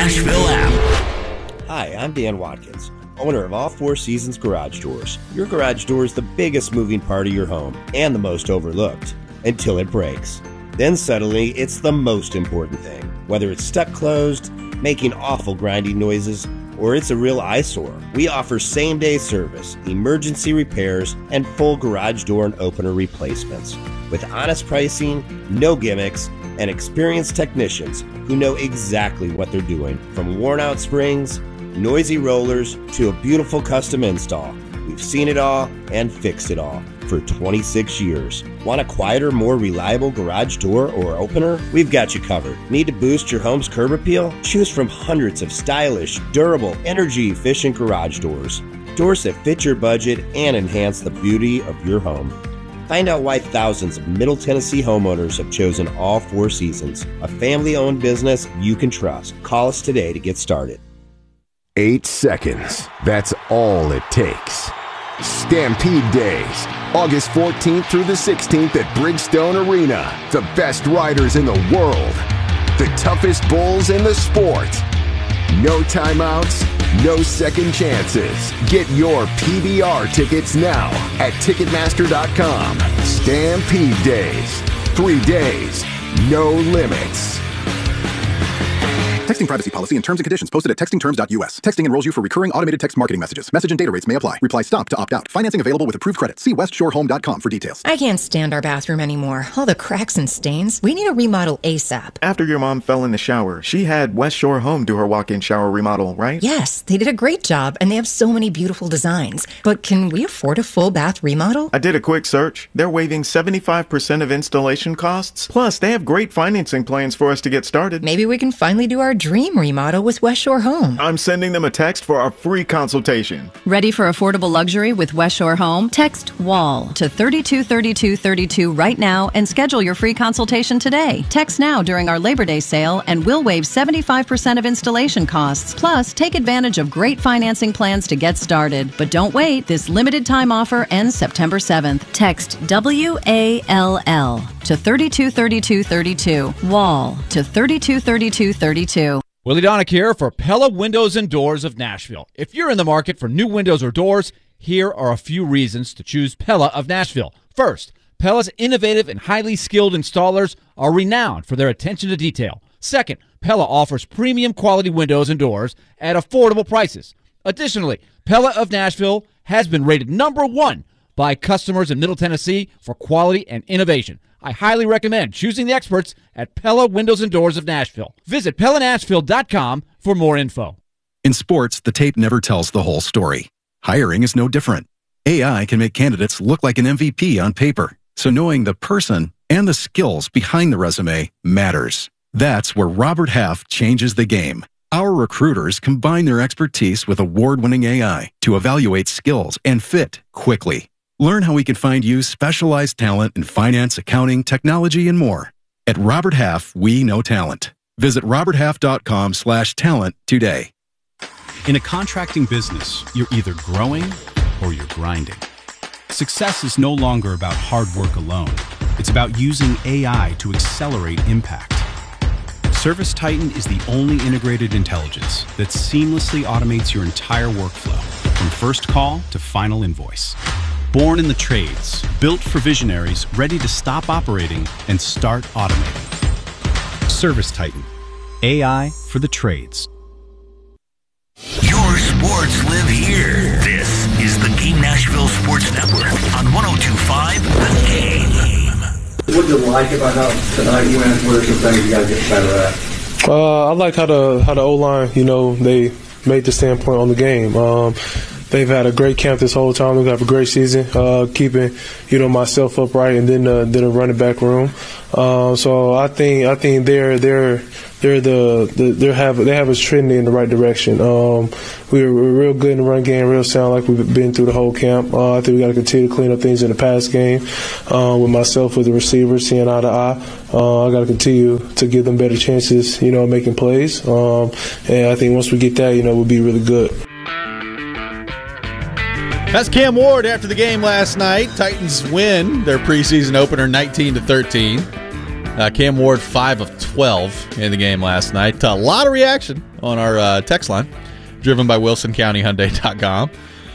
Nashville app. Hi, I'm Dan Watkins, owner of All Four Seasons Garage Doors. Your garage door is the biggest moving part of your home and the most overlooked until it breaks. Then suddenly, it's the most important thing. Whether it's stuck closed, making awful grinding noises, or it's a real eyesore, we offer same-day service, emergency repairs, and full garage door and opener replacements. With honest pricing, no gimmicks, and experienced technicians who know exactly what they're doing. From worn-out springs, noisy rollers, to a beautiful custom install, we've seen it all and fixed it all for 26 years. Want a quieter, more reliable garage door or opener? We've got you covered. Need to boost your home's curb appeal? Choose from hundreds of stylish, durable, energy-efficient garage doors. Doors that fit your budget and enhance the beauty of your home. Find out why thousands of Middle Tennessee homeowners have chosen All Four Seasons, a family-owned business you can trust. Call us today to get started. 8 seconds. That's all it takes. Stampede Days, August 14th through the 16th at Bridgestone Arena. The best riders in the world. The toughest bulls in the sport. No timeouts, no second chances. Get your PBR tickets now at Ticketmaster.com. Stampede Days. 3 days, no limits. Texting privacy policy and terms and conditions posted at textingterms.us. Texting enrolls you for recurring automated text marketing messages. Message and data rates may apply. Reply STOP to opt out. Financing available with approved credit. See westsshorehome.com for details. I can't stand our bathroom anymore. All the cracks and stains. We need a remodel ASAP. After your mom fell in the shower, she had West Shore Home do her walk-in shower remodel, right? Yes, they did a great job, and they have so many beautiful designs. But can we afford a full bath remodel? I did a quick search. They're waiving 75% of installation costs. Plus, they have great financing plans for us to get started. Maybe we can finally do our dream remodel with West Shore Home. I'm sending them a text for our free consultation. Ready for affordable luxury with West Shore Home? Text WALL to 323232 right now and schedule your free consultation today. Text now during our Labor Day sale and we'll waive 75% of installation costs. Plus, take advantage of great financing plans to get started. But don't wait. This limited time offer ends September 7th. Text WALL to 323232. WALL to 323232. Willie Donick here for Pella Windows and Doors of Nashville. If you're in the market for new windows or doors, here are a few reasons to choose Pella of Nashville. First, Pella's innovative and highly skilled installers are renowned for their attention to detail. Second, Pella offers premium quality windows and doors at affordable prices. Additionally, Pella of Nashville has been rated #1 by customers in Middle Tennessee for quality and innovation. I highly recommend choosing the experts at Pella Windows and Doors of Nashville. Visit PellaNashville.com for more info. In sports, the tape never tells the whole story. Hiring is no different. AI can make candidates look like an MVP on paper, so knowing the person and the skills behind the resume matters. That's where Robert Half changes the game. Our recruiters combine their expertise with award-winning AI to evaluate skills and fit quickly. Learn how we can find you specialized talent in finance, accounting, technology, and more. At Robert Half, we know talent. Visit roberthalf.com/talent today. In a contracting business, you're either growing or you're grinding. Success is no longer about hard work alone. It's about using AI to accelerate impact. ServiceTitan is the only integrated intelligence that seamlessly automates your entire workflow, from first call to final invoice. Born in the trades, built for visionaries ready to stop operating and start automating. ServiceTitan, AI for the trades. Your sports live here. This is the Game Nashville Sports Network on 102.5 The Game. What do you like about how tonight went? What are some things you got to get better at? I like how the O-line, they made the standpoint on the game. They've had a great camp this whole time. They've had a great season, keeping myself upright, and then the running back room. So I think they have us trending in the right direction. We're real good in the run game, real sound like we've been through the whole camp. I think we got to continue to clean up things in the pass game. With myself, with the receivers, seeing eye to eye. I got to continue to give them better chances, making plays. And I think once we get that, we'll be really good. That's Cam Ward after the game last night. Titans win their preseason opener 19-13. Cam Ward, 5 of 12 in the game last night. A lot of reaction on our text line, driven by WilsonCountyHyundai.com.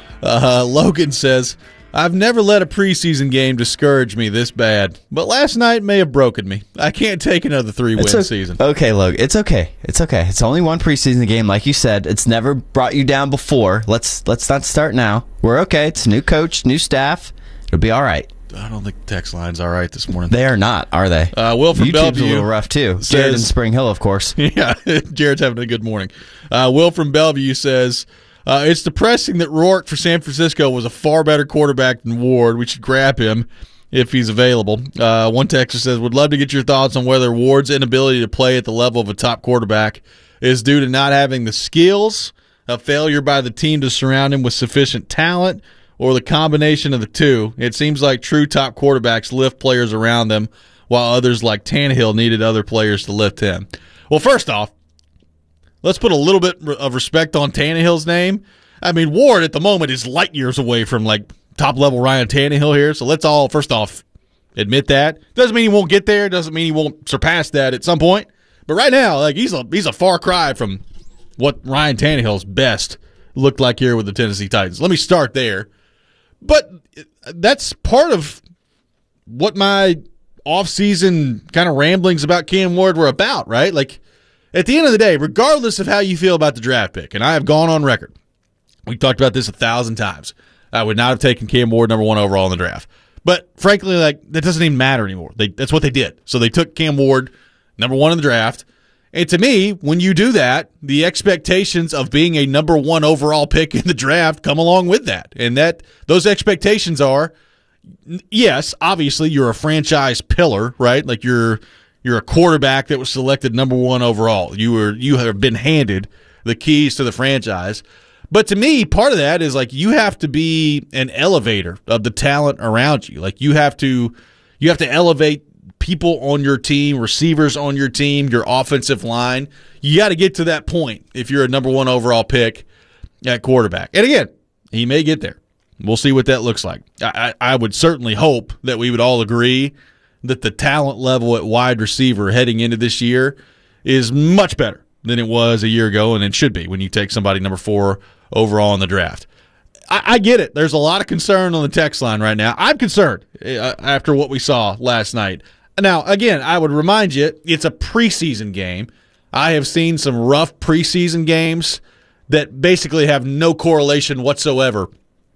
Logan says, I've never let a preseason game discourage me this bad, but last night may have broken me. I can't take another 3-win season. Okay, Logan, it's okay. It's okay. It's only one preseason game, like you said. It's never brought you down before. Let's not start now. We're okay. It's a new coach, new staff. It'll be all right. I don't think the text line's all right this morning. They are not, are they? Will from YouTube's Bellevue a little rough, too. Says, Jared in Spring Hill, of course. Yeah, Jared's having a good morning. Will from Bellevue says, it's depressing that Rourke for San Francisco was a far better quarterback than Ward. We should grab him if he's available. One texter says, would love to get your thoughts on whether Ward's inability to play at the level of a top quarterback is due to not having the skills, a failure by the team to surround him with sufficient talent, or the combination of the two. It seems like true top quarterbacks lift players around them, while others like Tannehill needed other players to lift him. Well, first off, let's put a little bit of respect on Tannehill's name. I mean, Ward at the moment is light years away from like top-level Ryan Tannehill here, so let's all, first off, admit that. Doesn't mean he won't get there. Doesn't mean he won't surpass that at some point. But right now, like he's a far cry from what Ryan Tannehill's best looked like here with the Tennessee Titans. Let me start there. But that's part of what my off-season kind of ramblings about Cam Ward were about, right? Like, at the end of the day, regardless of how you feel about the draft pick, and I have gone on record, we talked about this 1,000 times, I would not have taken Cam Ward number 1 overall in the draft. But frankly, like that doesn't even matter anymore. That's what they did. So they took Cam Ward number 1 in the draft. And to me, when you do that, the expectations of being a number 1 overall pick in the draft come along with that. And those expectations are, yes, obviously you're a franchise pillar, right? Like you're a quarterback that was selected number 1 overall. You have been handed the keys to the franchise. But to me, part of that is like you have to be an elevator of the talent around you. Like you have to elevate people on your team, receivers on your team, your offensive line. You got to get to that point if you're a number 1 overall pick at quarterback. And again, he may get there. We'll see what that looks like. I would certainly hope that we would all agree that the talent level at wide receiver heading into this year is much better than it was a year ago, and it should be when you take somebody number 4 overall in the draft. I get it. There's a lot of concern on the text line right now. I'm concerned after what we saw last night. Now, again, I would remind you, it's a preseason game. I have seen some rough preseason games that basically have no correlation whatsoever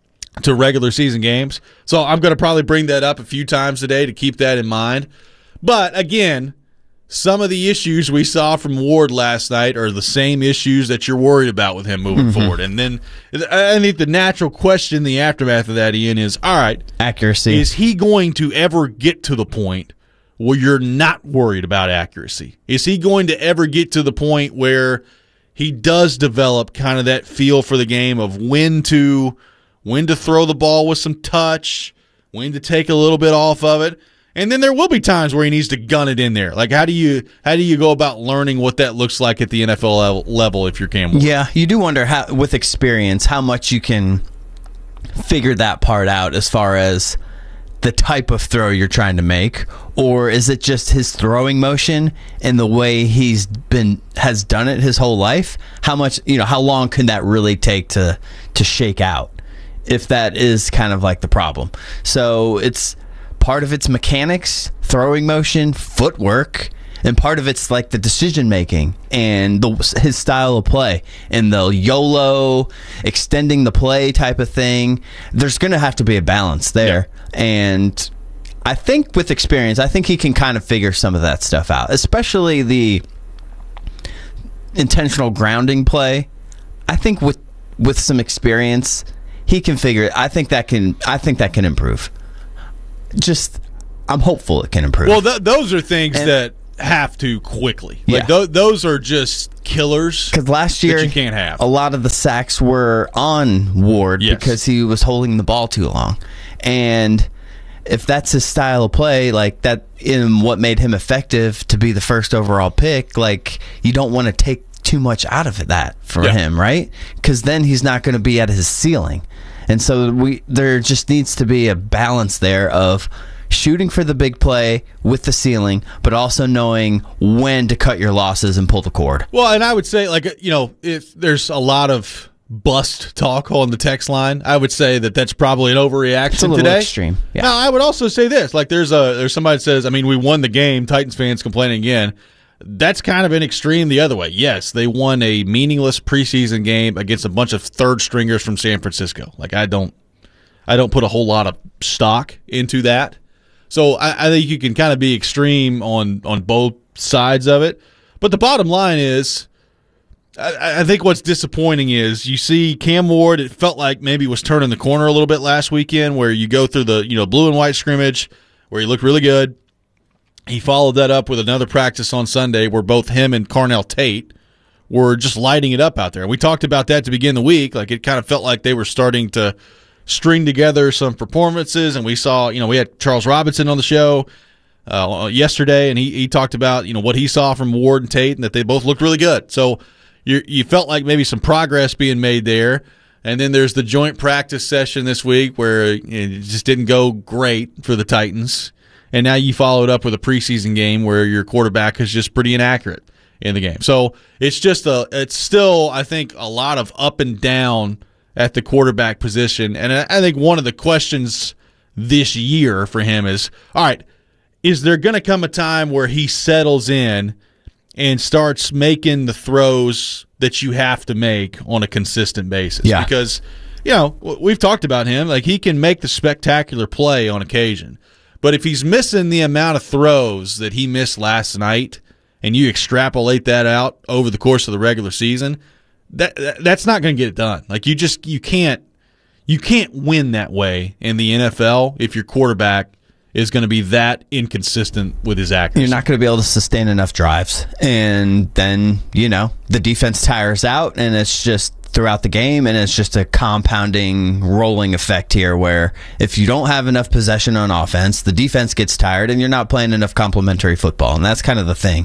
to regular season games. So I'm going to probably bring that up a few times today to keep that in mind. But, again, some of the issues we saw from Ward last night are the same issues that you're worried about with him moving forward. And then I think the natural question in the aftermath of that, Ian, is, all right, accuracy. Is he going to ever get to the point where you're not worried about accuracy? Is he going to ever get to the point where he does develop kind of that feel for the game of when to throw the ball with some touch, when to take a little bit off of it? And then there will be times where he needs to gun it in there. Like how do you go about learning what that looks like at the NFL level if you're Cam Ward? Yeah, you do wonder how, with experience, how much you can figure that part out as far as the type of throw you're trying to make, or is it just his throwing motion and the way has done it his whole life? How much, how long can that really take to shake out, if that is kind of like the problem? So it's part of it's mechanics, throwing motion, footwork, and part of it's like the decision making and his style of play and the YOLO extending the play type of thing. There's going to have to be a balance there. Yeah. And I think with experience, I think he can kind of figure some of that stuff out, especially the intentional grounding play. I think with some experience, he can figure it. I think that can improve. I'm hopeful it can improve. Well, those are things that have to quickly. Like those are just killers. Because last year, that you can't have. A lot of the sacks were on Ward because he was holding the ball too long. And if that's his style of play, like that, in what made him effective to be the first overall pick, like you don't want to take too much out of that for him, right? Because then he's not going to be at his ceiling. And so there just needs to be a balance there of shooting for the big play with the ceiling, but also knowing when to cut your losses and pull the cord. Well, and I would say, if there's a lot of bust talk on the text line, I would say that's probably an overreaction it's a little today. Extreme. Yeah. Now, I would also say this: there's somebody that says, we won the game. Titans fans complaining again. That's kind of an extreme the other way. Yes, they won a meaningless preseason game against a bunch of third stringers from San Francisco. I don't put a whole lot of stock into that. So I think you can kind of be extreme on both sides of it. But the bottom line is, I think what's disappointing is you see Cam Ward, it felt like maybe was turning the corner a little bit last weekend, where you go through the blue and white scrimmage where he looked really good. He followed that up with another practice on Sunday where both him and Carnell Tate were just lighting it up out there. We talked about that to begin the week. It kind of felt like they were starting to string together some performances, and we saw, we had Charles Robinson on the show yesterday, and he talked about, what he saw from Ward and Tate, and that they both looked really good. So you felt like maybe some progress being made there. And then there's the joint practice session this week where it just didn't go great for the Titans. And now you followed up with a preseason game where your quarterback is just pretty inaccurate in the game. So it's still, I think, a lot of up and down at the quarterback position. And I think one of the questions this year for him is, all right, is there going to come a time where he settles in and starts making the throws that you have to make on a consistent basis? Yeah. Because, we've talked about him. He can make the spectacular play on occasion. But if he's missing the amount of throws that he missed last night, and you extrapolate that out over the course of the regular season, that's not going to get it done. You can't win that way in the NFL if your quarterback is going to be that inconsistent with his accuracy. You're not going to be able to sustain enough drives, and then the defense tires out, and it's just throughout the game, and it's just a compounding, rolling effect here where if you don't have enough possession on offense, the defense gets tired, and you're not playing enough complementary football, and that's kind of the thing.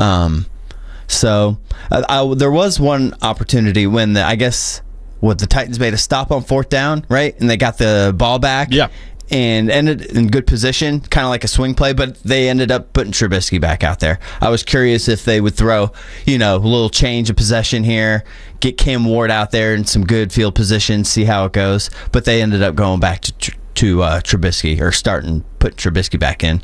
There was one opportunity when the Titans made a stop on fourth down, right? And they got the ball back. Yeah. And ended in good position, kind of like a swing play, but they ended up putting Trubisky back out there. I was curious if they would throw, a little change of possession here, get Cam Ward out there in some good field position, see how it goes. But they ended up going back to Trubisky, or put Trubisky back in.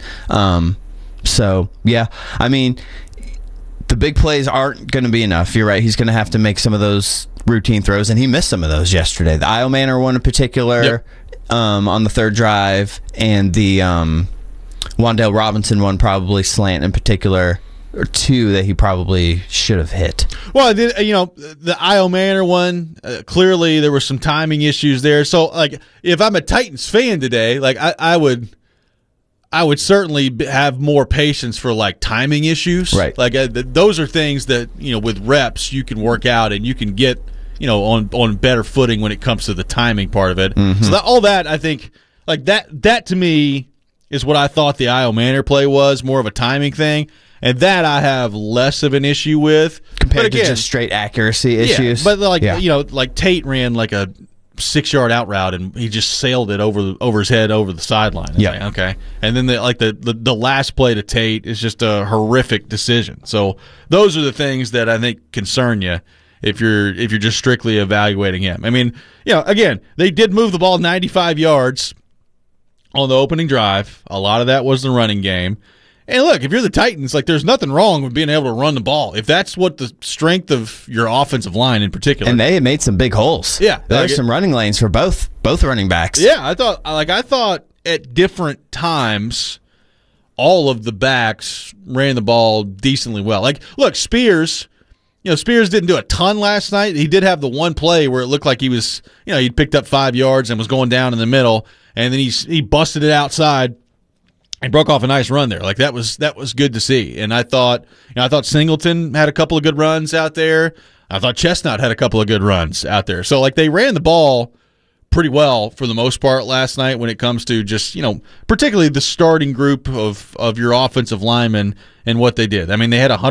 The big plays aren't going to be enough. You're right. He's going to have to make some of those routine throws, and he missed some of those yesterday. The Io Manor one in particular. Yep. On the third drive, and the Wan'Dale Robinson one, probably slant in particular, or two that he probably should have hit. Well, the Io Manor one, clearly there were some timing issues there. So, if I'm a Titans fan today, I would certainly have more patience for timing issues. Right. Those are things that with reps you can work out, and you can get on better footing when it comes to the timing part of it. Mm-hmm. So all that, I think, that to me is what I thought the Io Manor play was, more of a timing thing, and that I have less of an issue with. Compared to just straight accuracy issues. But Tate ran a 6-yard out route, and he just sailed it over his head over the sideline. Yeah. Okay. And then the last play to Tate is just a horrific decision. So those are the things that I think concern you if you're just strictly evaluating him. Again, they did move the ball 95 yards on the opening drive. A lot of that was the running game. And look, if you're the Titans, there's nothing wrong with being able to run the ball. If that's what the strength of your offensive line in particular. And they had made some big holes. Yeah. There's some running lanes for both running backs. Yeah, I thought at different times all of the backs ran the ball decently well. Look, Spears didn't do a ton last night. He did have the one play where it looked like he was, he'd picked up 5 yards and was going down in the middle, and then he busted it outside and broke off a nice run there. That was good to see. And I thought Singleton had a couple of good runs out there. I thought Chestnut had a couple of good runs out there. So they ran the ball pretty well for the most part last night when it comes to just, particularly the starting group of your offensive linemen and what they did. They had